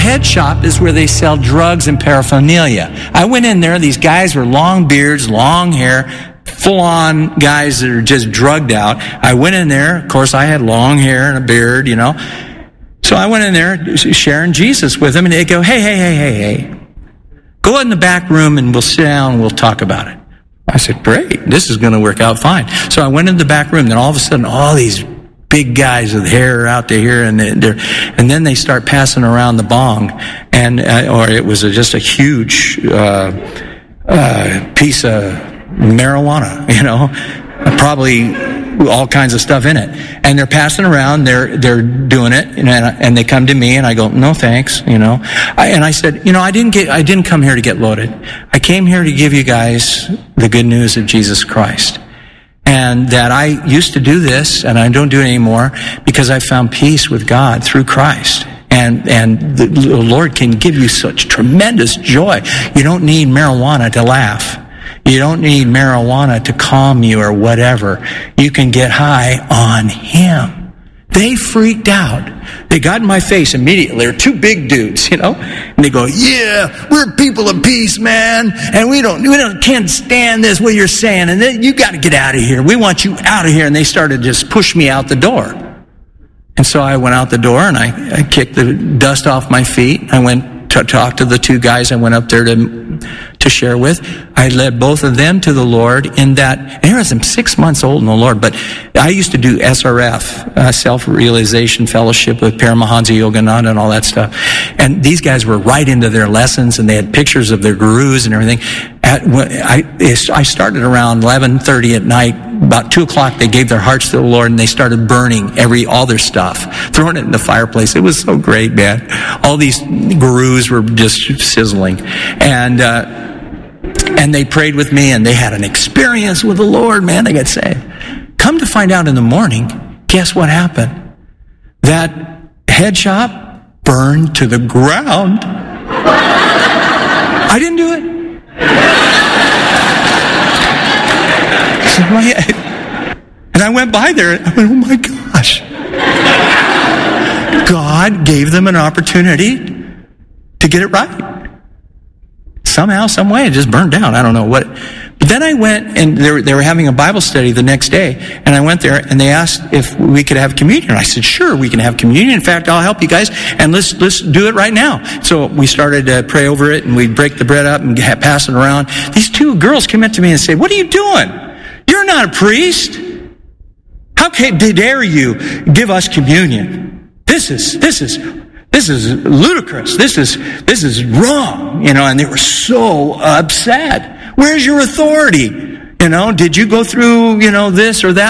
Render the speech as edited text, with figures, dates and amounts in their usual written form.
head shop is where they sell drugs and paraphernalia. I went in there. These guys were long beards, long hair, full-on guys that are just drugged out. I went in there. Of course, I had long hair and a beard, you know. So I went in there sharing Jesus with them, and they go, hey. Go in the back room and we'll sit down and we'll talk about it. I said, great, this is going to work out fine. So I went in the back room, then all of a sudden all these big guys with hair out to here, and then they start passing around the bong, and or it was just a huge piece of marijuana, you know, probably all kinds of stuff in it, and they're passing around, they're doing it, and they come to me, and I go, no thanks, you know, and I said, you know, I didn't come here to get loaded. I came here to give you guys the good news of Jesus Christ, and that I used to do this, and I don't do it anymore because I found peace with God through Christ. And the Lord can give you such tremendous joy. You don't need marijuana to laugh. You don't need marijuana to calm you or whatever. You can get high on Him. They freaked out. They got in my face immediately. They're two big dudes, you know, and they go, yeah, we're people of peace, man, and we can't stand this, what you're saying, and then you got to get out of here. We want you out of here. And they started to just push me out the door. And so I went out the door, and I kicked the dust off my feet. I went to talk to the two guys I went up there to share with. I led both of them to the Lord in that, and here I am 6 months old in the Lord, but I used to do SRF, Self-Realization Fellowship with Paramahansa Yogananda and all that stuff. And these guys were right into their lessons, and they had pictures of their gurus and everything. I started around 11:30 at night. About 2 o'clock, they gave their hearts to the Lord, and they started burning all their stuff, throwing it in the fireplace. It was so great, man. All these gurus were just sizzling. And they prayed with me, and they had an experience with the Lord, man. They got saved. Come to find out in the morning, guess what happened? That head shop burned to the ground. I didn't do it. And I went by there, and I went, oh my gosh. God gave them an opportunity to get it right. Somehow, some way, it just burned down. I don't know what. But then I went, and they were having a Bible study the next day, and I went there, and they asked if we could have communion. I said, sure, we can have communion. In fact, I'll help you guys, and let's do it right now. So we started to pray over it, and we'd break the bread up and pass it around. These two girls came up to me and said, what are you doing? You're not a priest. How dare you give us communion? This is ludicrous. This is wrong, you know, and they were so upset. Where's your authority? You know, did you go through, you know, this or that?